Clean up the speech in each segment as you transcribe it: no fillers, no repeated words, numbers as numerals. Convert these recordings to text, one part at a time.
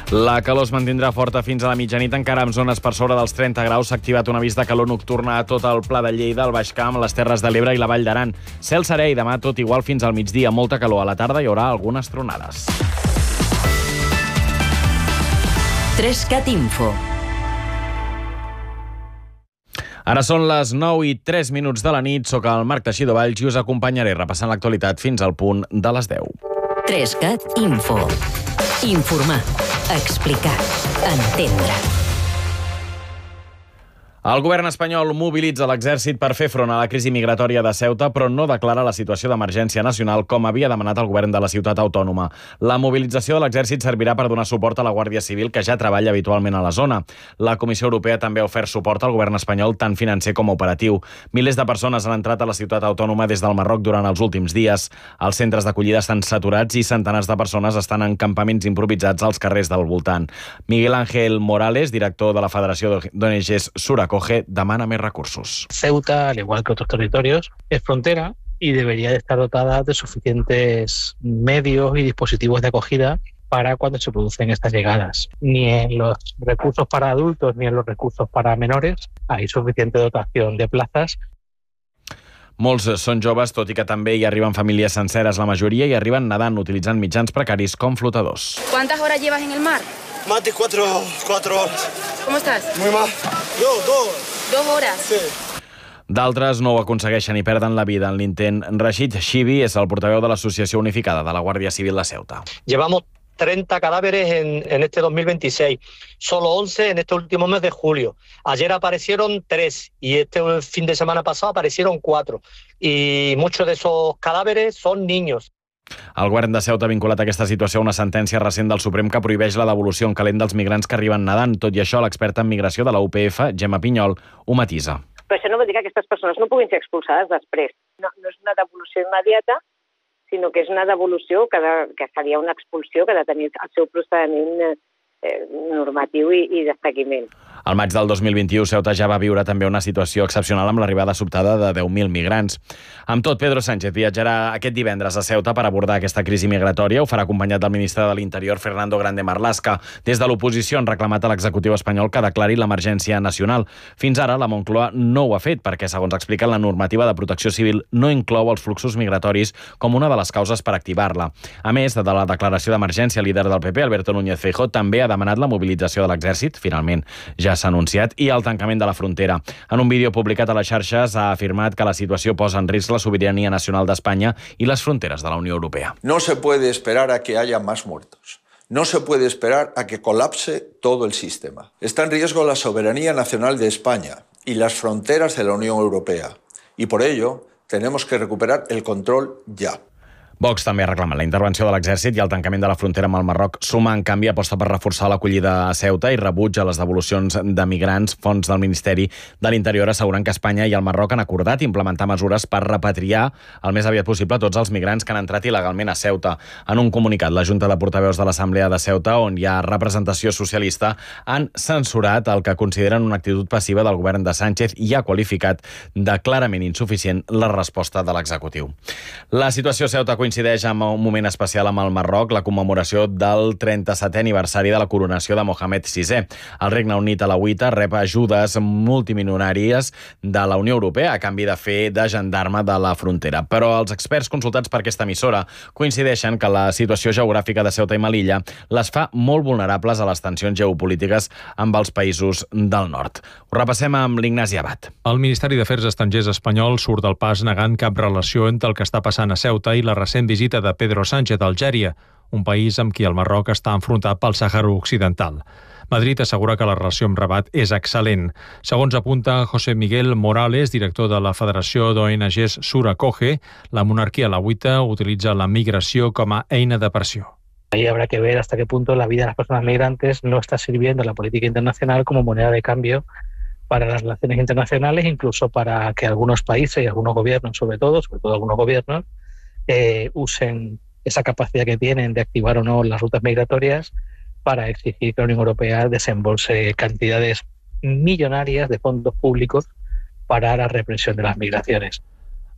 La calor es mantindrà forta fins a la mitjanit, encara amb zones per sobre dels 30 graus. S'ha activat un avís de calor nocturna a tot el Pla de Lleida, el Baix Camp, les Terres de l'Ebre i la Vall d'Aran. Cel serè i demà tot igual fins al migdia. Molta calor. A la tarda hi haurà algunes tronades. 3CAT Info. Ara són les 9:03 de la nit. Soc el Marc Teixidó Valls i us acompanyaré repassant l'actualitat fins al punt de les 10. 3CAT Info. Informar, explicar, entendre. El govern espanyol mobilitza l'exèrcit per fer front a la crisi migratòria de Ceuta, però no declara la situació d'emergència nacional com havia demanat el govern de la ciutat autònoma. La mobilització de l'exèrcit servirà per donar suport a la Guàrdia Civil, que ja treballa habitualment a la zona. La Comissió Europea també ha ofert suport al govern espanyol, tant financer com operatiu. Milers de persones han entrat a la ciutat autònoma des del Marroc durant els últims dies. Els centres d'acollida estan saturats i centenars de persones estan en campaments improvisats als carrers del voltant. Miguel Ángel Morales, director de la Federació d'ONGs Suracoge, demana més recursos. Ceuta, al igual que otros territorios, es frontera y debería de estar dotada de suficientes medios y dispositivos de acogida para cuando se producen estas llegadas. Ni en los recursos para adultos ni en los recursos para menores hay suficiente dotación de plazas. Molts són joves, tot i que també hi arriben famílies senceres. La majoria hi arriben nedant, utilitzant mitjans precaris com flotadors. ¿Cuántas horas llevas en el mar? Más de 4 horas. ¿Cómo estás? Muy mal. Dos. 2 horas. Sí. D'altres no ho aconsegueixen i perden la vida en l'intent. Rashid Shibi és el portaveu de l'Associació Unificada de la Guàrdia Civil de Ceuta. Llevamos 30 cadáveres en este 2026, solo 11 en este último mes de julio. Ayer aparecieron 3 y este fin de semana pasado aparecieron 4. Y muchos de esos cadáveres son niños. El govern de Ceuta ha vinculat aquesta situació a una sentència recent del Suprem que prohibeix la devolució en calent dels migrants que arriben nedant. Tot i això, l'experta en migració de la UPF, Gemma Pinyol, ho matisa. Però això no vol dir que aquestes persones no puguin ser expulsades després. No és una devolució immediata, sinó que és una devolució que seria una expulsió que ha de tenir el seu procediment normatiu i de seguiment. Al maig del 2021, Ceuta ja va viure també una situació excepcional amb l'arribada sobtada de 10.000 migrants. Amb tot, Pedro Sánchez viatjarà aquest divendres a Ceuta per abordar aquesta crisi migratòria. Ho farà acompanyat del ministre de l'Interior, Fernando Grande Marlaska. Des de l'oposició han reclamat a l'executiu espanyol que declari l'emergència nacional. Fins ara, la Moncloa no ho ha fet perquè, segons explica, la normativa de protecció civil no inclou els fluxos migratoris com una de les causes per activar-la. A més de la declaració d'emergència, el líder del PP, Alberto Núñez Feijóo, també ha demanat la mobilització de l'exèrcit, finalment ja s'ha anunciat, i el tancament de la frontera. En un vídeo publicat a les xarxes ha afirmat que la situació posa en risc la sobirania nacional d'Espanya i les fronteres de la Unió Europea. No se puede esperar a que haya más muertos. No se puede esperar a que colapse todo el sistema. Está en riesgo la soberanía nacional de España y las fronteras de la Unión Europea. Y por ello tenemos que recuperar el control ya. Vox també ha reclamat la intervenció de l'exèrcit i el tancament de la frontera amb el Marroc. Suma, en canvi, aposta per reforçar l'acollida a Ceuta i rebuig a les devolucions de migrants. Fonts del Ministeri de l'Interior asseguren que Espanya i el Marroc han acordat implementar mesures per repatriar el més aviat possible tots els migrants que han entrat il·legalment a Ceuta. En un comunicat, la Junta de Portaveus de l'Assemblea de Ceuta, on hi ha representació socialista, han censurat el que consideren una actitud passiva del govern de Sánchez i ha qualificat de clarament insuficient la resposta de l'executiu. La situació a Ceuta coincideix amb un moment especial amb el Marroc, la commemoració del 37è aniversari de la coronació de Mohamed VI. El Regne Unit alauita rep ajudes multimilionàries de la Unió Europea a canvi de fer de gendarme de la frontera. Però els experts consultats per aquesta emissora coincideixen que la situació geogràfica de Ceuta i Melilla les fa molt vulnerables a les tensions geopolítiques amb els països del nord. Ho repassem amb l'Ignasi Abad. El Ministeri d'Afers Estrangers espanyol surt del pas negant cap relació entre el que està passant a Ceuta i la recent visita de Pedro Sánchez a Algèria, un país amb qui el Marroc està enfrontat pel Sàhara Occidental. Madrid assegura que la relació amb Rabat és excel·lent. Segons apunta José Miguel Morales, director de la Federació d'ONGs Suracoge, la monarquia alauita utilitza la migració com a eina de pressió. Ahí habrá que ver hasta qué punto la vida de las personas migrantes no está sirviendo a la política internacional como moneda de cambio para las relaciones internacionales, incluso para que algunos países y algunos gobiernos, sobre todo algunos gobiernos, usen esa capacidad que tienen de activar o no las rutas migratorias para exigir que la Unión Europea desembolse cantidades millonarias de fondos públicos para la represión de las migraciones.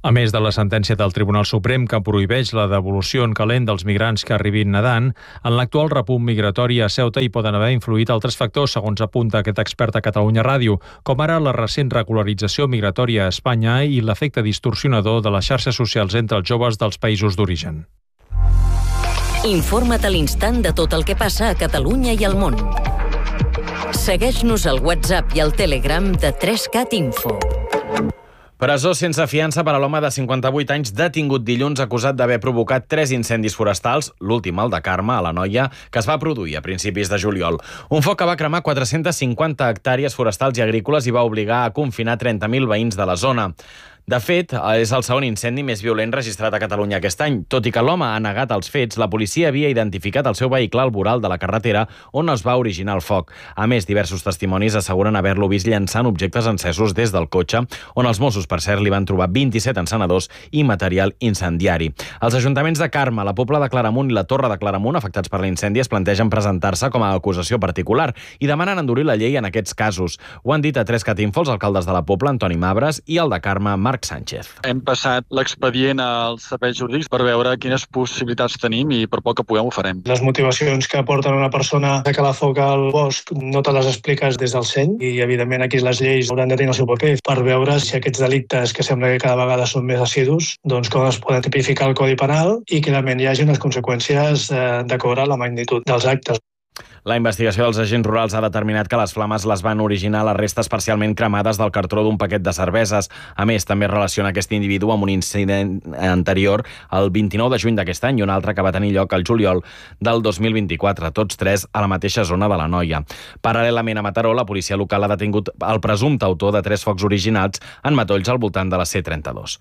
A més de la sentència del Tribunal Suprem que prohibeix la devolució en calent dels migrants que arribin nedant, en l'actual repunt migratori a Ceuta hi poden haver influït altres factors, segons apunta aquest expert a Catalunya Ràdio, com ara la recent regularització migratòria a Espanya i l'efecte distorsionador de les xarxes socials entre els joves dels països d'origen. Informa't a l'instant de tot el que passa a Catalunya i al món. Segueix-nos al WhatsApp i al Telegram de 3CAT Info. Presó sense fiança per a l'home de 58 anys detingut dilluns acusat d'haver provocat 3 incendis forestals, l'últim, el de Carme, a l'Anoia, que es va produir a principis de juliol. Un foc que va cremar 450 hectàrees forestals i agrícoles i va obligar a confinar 30.000 veïns de la zona. De fet, és el segon incendi més violent registrat a Catalunya aquest any. Tot i que l'home ha negat els fets, la policia havia identificat el seu vehicle al voral de la carretera on es va originar el foc. A més, diversos testimonis asseguren haver-lo vist llançant objectes encesos des del cotxe, on els Mossos, per cert, li van trobar 27 encenedors i material incendiari. Els ajuntaments de Carme, la Pobla de Claramunt i la Torre de Claramunt, afectats per l'incendi, es plantegen presentar-se com a acusació particular i demanen endurir la llei en aquests casos. Ho han dit a 3CAT Info els alcaldes de la Pobla, Antoni Mabres, i el de Carme, Marc Sánchez. Hem passat l'expedient als serveis jurídics per veure quines possibilitats tenim i per poc que puguem ho farem. Les motivacions que porten una persona a calar foc al bosc no te les expliques des del seny i, evidentment, aquí les lleis hauran de tenir el seu paper per veure si aquests delictes, que sembla que cada vegada són més assidus, doncs com es poden tipificar el Codi Penal i que realment hi hagi unes conseqüències d'acord a la magnitud dels actes. La investigació dels agents rurals ha determinat que les flames les van originar les restes parcialment cremades del cartró d'un paquet de cerveses. A més, també relaciona aquest individu amb un incident anterior el 29 de juny d'aquest any i un altre que va tenir lloc al juliol del 2024, tots tres a la mateixa zona de l'Anoia. Paral·lelament a Mataró, la policia local ha detingut el presumpte autor de 3 focs originats en matolls al voltant de la C32.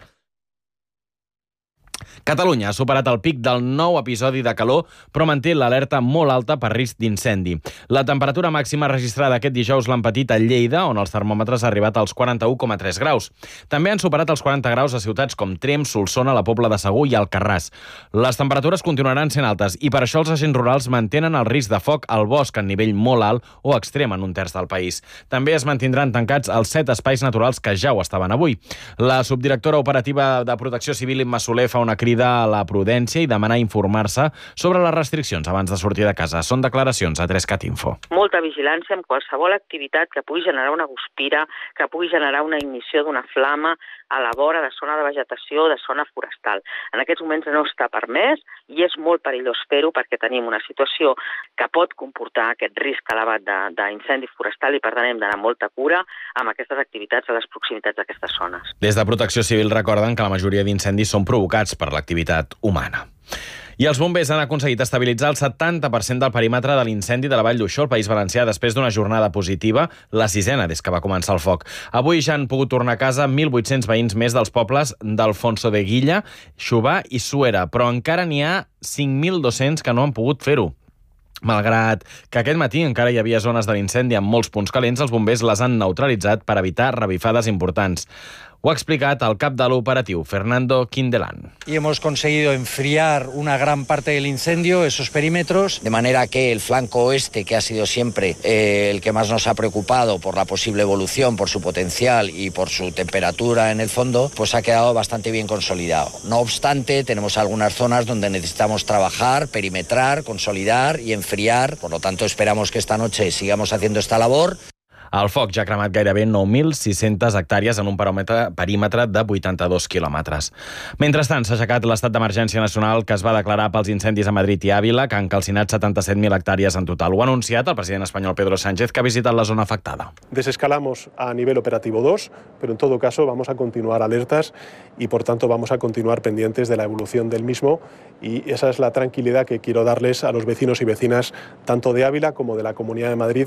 Catalunya ha superat el pic del nou episodi de calor, però manté l'alerta molt alta per risc d'incendi. La temperatura màxima registrada aquest dijous l'han patit a Lleida, on els termòmetres han arribat als 41,3 graus. També han superat els 40 graus a ciutats com Tremp, Solsona, la Pobla de Segur i Alcarràs. Les temperatures continuaran sent altes i per això els agents rurals mantenen el risc de foc al bosc en nivell molt alt o extrem en un terç del país. També es mantindran tancats els 7 espais naturals que ja ho estaven avui. La subdirectora operativa de Protecció Civil, Imma Soler, fa una crida a la prudència i demanar informar-se sobre les restriccions abans de sortir de casa. Són declaracions a 3CAT Info. Molta vigilància amb qualsevol activitat que pugui generar una guspira, que pugui generar una ignició d'una flama a la vora de zona de vegetació o de zona forestal. En aquests moments no està permès i és molt perillós fer-ho perquè tenim una situació que pot comportar aquest risc elevat d'incendi forestal i per tant hem d'anar amb molta cura amb aquestes activitats a les proximitats d'aquestes zones. Des de Protecció Civil recorden que la majoria d'incendis són provocats per l'activitat humana. I els bombers han aconseguit estabilitzar el 70% del perímetre de l'incendi de la Vall d'Uixó, al País Valencià, després d'una jornada positiva, la 6ª des que va començar el foc. Avui ja han pogut tornar a casa 1.800 veïns més dels pobles d'Alfonso de Guilla, Xuvà i Suera, però encara n'hi ha 5.200 que no han pogut fer-ho. Malgrat que aquest matí encara hi havia zones de l'incendi amb molts punts calents, els bombers les han neutralitzat per evitar revifades importants. Ho ha explicat el cap de l'operatiu, Fernando Quindelán. Y hemos conseguido enfriar una gran parte del incendio, esos perímetros, de manera que el flanco oeste, que ha sido siempre el que más nos ha preocupado por la posible evolución, por su potencial y por su temperatura en el fondo, pues ha quedado bastante bien consolidado. No obstante, tenemos algunas zonas donde necesitamos trabajar, perimetrar, consolidar y enfriar. Por lo tanto, esperamos que esta noche sigamos haciendo esta labor. El foc ja ha cremat gairebé 9.600 hectàrees en un perímetre de 82 quilòmetres. Mentrestant, s'ha aixecat l'estat d'emergència nacional que es va declarar pels incendis a Madrid i Àvila, que han calcinat 77.000 hectàrees en total. Ho ha anunciat el president espanyol Pedro Sánchez, que ha visitat la zona afectada. Desescalamos a nivel operativo 2, pero en todo caso vamos a continuar alertas y por tanto vamos a continuar pendientes de la evolución del mismo y esa es la tranquilidad que quiero darles a los vecinos y vecinas tanto de Àvila como de la Comunidad de Madrid.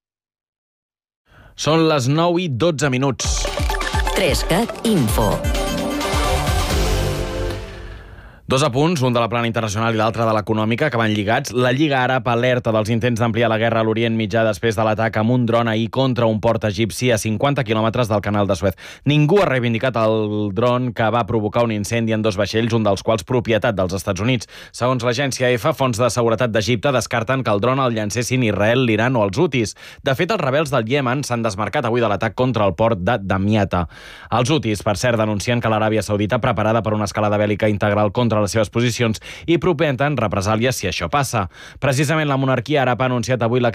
Són les 9:12. 3CAT Info. Dos apunts, un de la plana internacional i l'altre de l'econòmica, que van lligats. La Lliga Àrab alerta dels intents d'ampliar la guerra a l'Orient Mitjà després de l'atac amb un dron ahir contra un port egipci a 50 quilòmetres del canal de Suez. Ningú ha reivindicat el dron que va provocar un incendi en 2 vaixells, un dels quals propietat dels Estats Units. Segons l'agència EFA, fonts de seguretat d'Egipte descarten que el dron el llancessin Israel, l'Iran o els Houthis. De fet, els rebels del Iemen s'han desmarcat avui de l'atac contra el port de Damiata. Els Houthis, per cert, denuncien que l'Aràbia Saudita, preparada per una escalada bèl·lica integral contra les seves posicions, i propenten represàlies si això passa. Precisament la monarquia àrab ha anunciat avui la